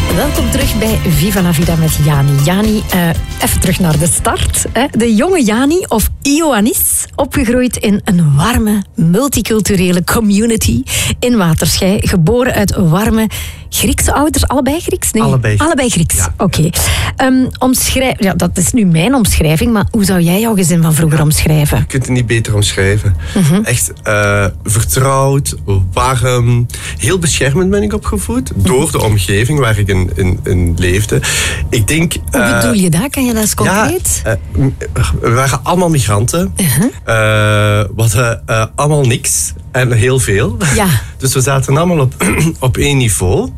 Welkom terug bij Viva la Vida met Jani. Jani, even terug naar de start. De jonge Jani, of Ioannis, opgegroeid in een warme, multiculturele community in Waterschei. Geboren uit warme Griekse ouders. Allebei Grieks? Nee. Allebei Grieks, ja. Oké. Ja, dat is nu mijn omschrijving, maar hoe zou jij jouw gezin van vroeger omschrijven? Je kunt het niet beter omschrijven. Echt vertrouwd, warm, heel beschermend ben ik opgevoed door de omgeving waar ik in leefde. Ik denk... Hoe bedoel je dat? Kan je dat eens concreet? We waren allemaal migranten. We hadden allemaal niks en heel veel. Ja. Dus we zaten allemaal op één niveau.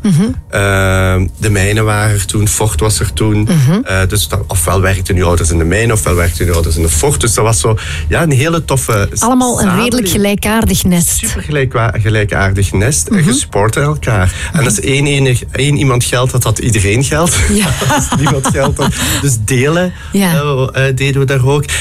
De mijnen waren er toen, Fort was er toen. Dus ofwel werkten nu ouders in de mijnen, ofwel werkten nu ouders in de Fort. Dus dat was zo een hele toffe... Allemaal een redelijk gelijkaardig nest. Super gelijkaardig nest. En gesupporten elkaar. En als één iemand geld had iedereen geld. Ja. Als niemand geld had. Dus delen deden we daar ook.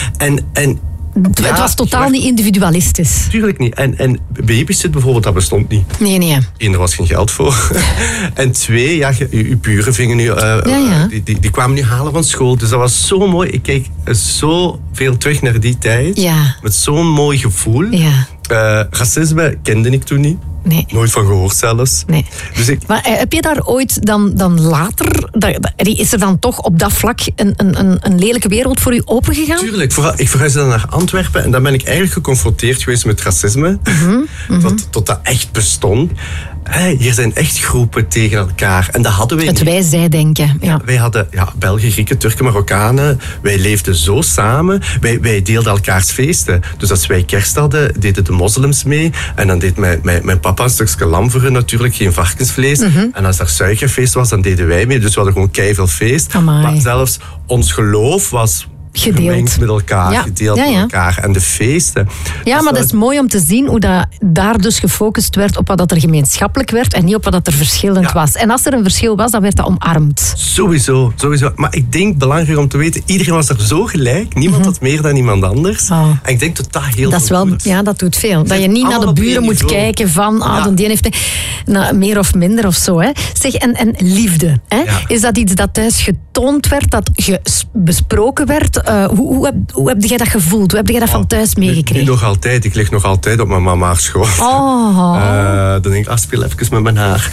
Het was totaal niet individualistisch. Tuurlijk niet. En babysit bijvoorbeeld, dat bestond niet. Nee. Eén, er was geen geld voor. En twee, je buren vingen nu... Die kwamen nu halen van school. Dus dat was zo mooi. Ik keek zo veel terug naar die tijd. Ja. Met zo'n mooi gevoel. Ja. Racisme kende ik toen niet. Nee. Nooit van gehoord zelfs. Nee. Dus maar heb je daar ooit dan later... Is er dan toch op dat vlak een lelijke wereld voor u opengegaan? Tuurlijk. Ik verhuisde dan naar Antwerpen en dan ben ik eigenlijk geconfronteerd geweest met racisme. Tot dat echt bestond. Hier zijn echt groepen tegen elkaar. En dat hadden wij niet. Het wij-zij-denken. Ja. Wij hadden Belgen, Grieken, Turken, Marokkanen. Wij leefden zo samen. Wij deelden elkaars feesten. Dus als wij kerst hadden, deden de moslims mee. En dan deed mijn papa een stukje lam voor hun natuurlijk, geen varkensvlees. En als er suikerfeest was, dan deden wij mee. Dus we hadden gewoon keiveel feest. Amai. Maar zelfs ons geloof was... gemengd met elkaar, gedeeld met elkaar. En de feesten. Ja, dus maar dat is mooi om te zien hoe dat daar dus gefocust werd op wat er gemeenschappelijk werd en niet op wat er verschillend was. En als er een verschil was, dan werd dat omarmd. Sowieso. Maar ik denk, belangrijk om te weten, iedereen was er zo gelijk. Niemand had meer dan iemand anders. En ik denk dat dat heel dat is wel, doet. Ja, dat doet veel. Dat je niet naar de buren moet kijken van, die heeft meer of minder of zo. Hè. Zeg, en liefde. Hè? Ja. Is dat iets dat thuis getoond werd, dat besproken werd? Hoe heb jij dat gevoeld? Hoe heb jij dat van thuis meegekregen? Nog altijd. Ik lig nog altijd op mijn mama's schoot. Dan denk ik, speel even met mijn haar.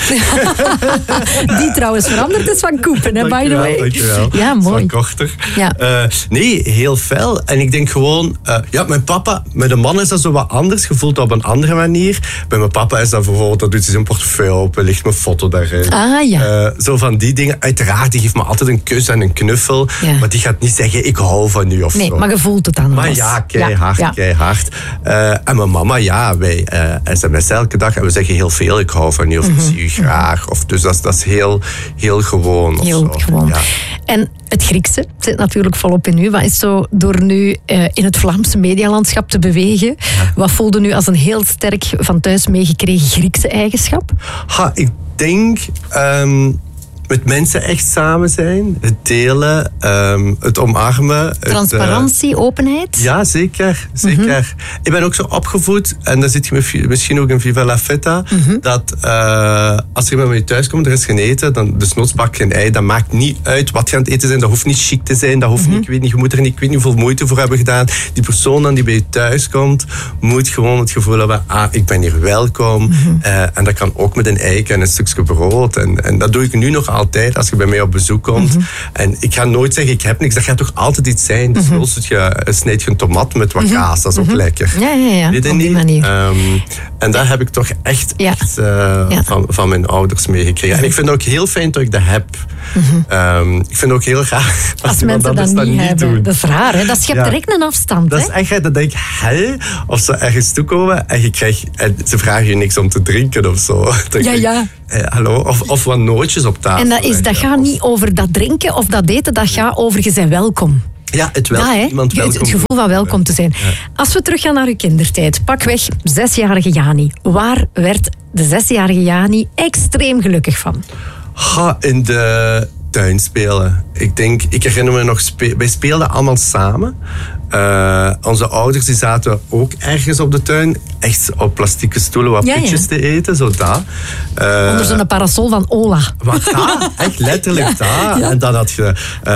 Die trouwens veranderd is van Koepen, hè, by the way. Dankjewel. Ja, mooi. Van korter. Ja. Nee, heel fel. En ik denk gewoon, mijn papa, met een man is dat zo wat anders. Je voelt dat op een andere manier. Bij mijn papa is dat bijvoorbeeld, dat doet hij zijn portefeuille open, ligt mijn foto daarin. Zo van die dingen. Uiteraard, die geeft me altijd een kus en een knuffel. Ja. Maar die gaat niet zeggen, ik hou van u of nee, zo. Maar je voelt het dan maar ja, keihard. En mijn mama, wij sms elke dag en we zeggen heel veel, ik hou van u of ik zie u graag. Dus dat is heel, heel gewoon. Heel gewoon. Ja. En het Griekse zit natuurlijk volop in u. Wat is zo door nu in het Vlaamse medialandschap te bewegen? Ja. Wat voelde nu als een heel sterk van thuis meegekregen Griekse eigenschap? Ik denk... met mensen echt samen zijn, het delen, het omarmen. Transparantie, openheid? Ja, zeker. Ik ben ook zo opgevoed, en daar zit je misschien ook in Viva la Feta, dat als je bij mij thuis komt, er is geen eten, dan desnoods bak geen ei, dat maakt niet uit wat je aan het eten bent, dat hoeft niet chic te zijn, dat hoeft niet, ik weet niet, je moet er niet, ik weet niet hoeveel moeite voor hebben gedaan. Die persoon dan die bij je thuis komt, moet gewoon het gevoel hebben, ik ben hier welkom, en dat kan ook met een ei en een stukje brood, en dat doe ik nu nog altijd als je bij mij op bezoek komt. En ik ga nooit zeggen, ik heb niks. Dat gaat toch altijd iets zijn. Dus snijd je een tomat met wat kaas. Dat is ook lekker. Ja. Op die manier. En daar heb ik toch echt van mijn ouders meegekregen. En ik vind het ook heel fijn dat ik dat heb. Ik vind het ook heel raar als mensen dat niet hebben. Doen. Dat is raar, hè? Dat schept direct een afstand. Dat is echt, dat denk ik, of ze ergens toekomen en ze vragen je niks om te drinken of zo. Hallo, of wat nootjes op tafel. En dat gaat niet over dat drinken of dat eten, dat gaat over je bent welkom. Ja, het gevoel van welkom te zijn. Ja. Als we teruggaan naar uw kindertijd, pakweg 6-jarige Jani. Waar werd de 6-jarige Jani extreem gelukkig van? In de tuin spelen. Ik herinner me nog, wij speelden allemaal samen. Onze ouders die zaten ook ergens op de tuin. Echt op plastieke stoelen wat pitjes te eten. Zo dat. Onder zo'n parasol van Ola. Wat dat? Echt letterlijk dat. Ja. En dan had je...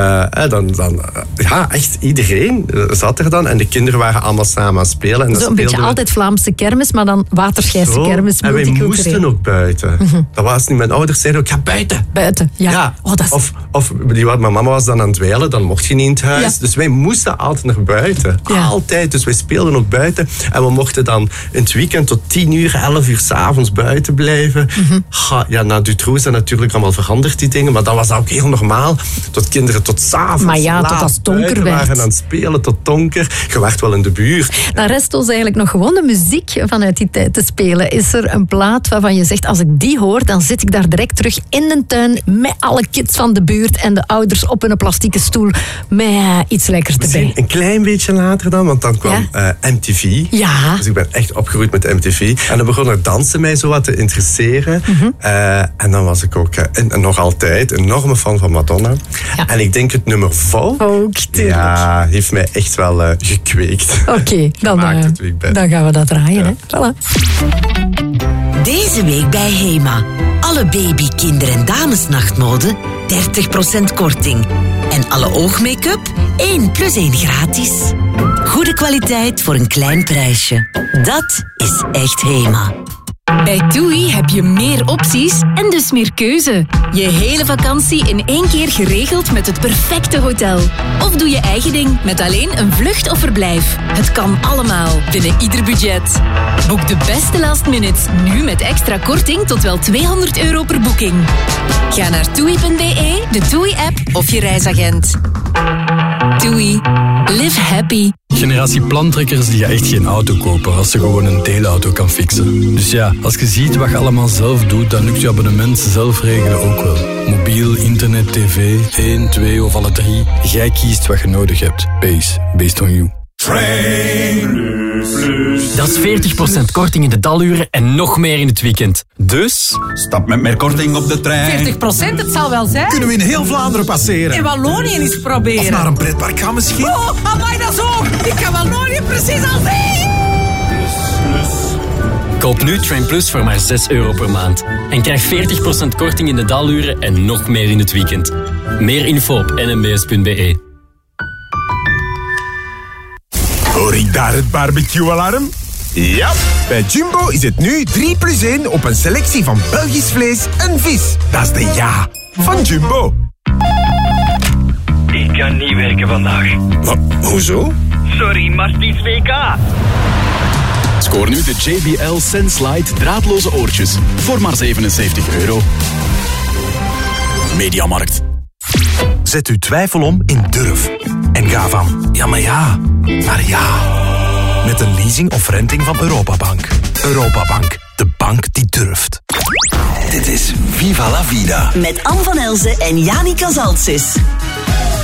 echt iedereen zat er dan. En de kinderen waren allemaal samen aan het spelen. En Zo'n beetje altijd Vlaamse kermis, maar dan Waterschijnse kermis. En wij moesten ook buiten. Dat was niet. Mijn ouders zeiden ook, ga buiten. Buiten, ja. Oh, dat is... Of mijn mama was dan aan het dweilen, dan mocht je niet in het huis. Ja. Dus wij moesten altijd naar buiten. Ja. Altijd. Dus wij speelden ook buiten. En we mochten dan in het weekend tot 10 uur, 11 uur 's avonds buiten blijven. Na Dutroux is dat natuurlijk allemaal veranderd, die dingen. Maar dat was ook heel normaal. Dat kinderen tot 's avonds maar ja, tot als het donker werd. Waren aan het spelen tot donker. Je werd wel in de buurt. Dan rest ons eigenlijk nog gewoon de muziek vanuit die tijd te spelen. Is er een plaat waarvan je zegt, als ik die hoor, dan zit ik daar direct terug in de tuin met alle kids van de buurt en de ouders op hun plastieke stoel met iets lekkers erbij. Een klein beetje later dan, want dan kwam MTV. Ja. Dus ik ben echt opgegroeid met MTV. En dan begon het dansen mij zo wat te interesseren. En dan was ik ook nog altijd een enorme fan van Madonna. Ja. En ik denk het nummer Vogue. Heeft mij echt wel gekweekt. Oké, dan gaan we dat draaien. Hè? Voilà. Deze week bij HEMA. Alle baby, kinder- en damesnachtmode 30% korting. En alle oogmake-up 1 + 1 gratis. Goede kwaliteit voor een klein prijsje. Dat is echt HEMA. Bij TUI heb je meer opties en dus meer keuze. Je hele vakantie in 1 keer geregeld met het perfecte hotel. Of doe je eigen ding met alleen een vlucht of verblijf. Het kan allemaal binnen ieder budget. Boek de beste last minutes nu met extra korting tot wel €200 per boeking. Ga naar TUI.be, de TUI-app of je reisagent. TUI. Live happy. Generatie plantrekkers die echt geen auto kopen als ze gewoon een deelauto kan fixen. Dus ja, als je ziet wat je allemaal zelf doet, dan lukt je abonnement zelf regelen ook wel. Mobiel, internet, tv, 1, 2 of alle 3. Jij kiest wat je nodig hebt. Based on you. Dat is 40% korting in de daluren en nog meer in het weekend. Dus... stap met meer korting op de trein. 40%, het zal wel zijn. Kunnen we in heel Vlaanderen passeren? In Wallonië eens proberen. Of naar een pretpark gaan misschien? Oh, amai, dat is ook. Ik kan Wallonië precies al zien. Koop nu Train Plus voor maar €6 per maand. En krijg 40% korting in de daluren en nog meer in het weekend. Meer info op nmbs.be. Hoor ik daar het barbecue-alarm? Ja, bij Jumbo is het nu 3 + 1 op een selectie van Belgisch vlees en vis. Dat is de ja van Jumbo. Ik kan niet werken vandaag. Hoezo? Sorry, maar het is WK. Scoor nu de JBL Sense draadloze oortjes voor maar €77. Mediamarkt. Zet uw twijfel om in durf. En ga van ja, maar ja, naar ja. Met een leasing of renting van Europabank. Europabank, de bank die durft. Dit is Viva la Vida. Met Anne van Elzen en Jani Casaltsis.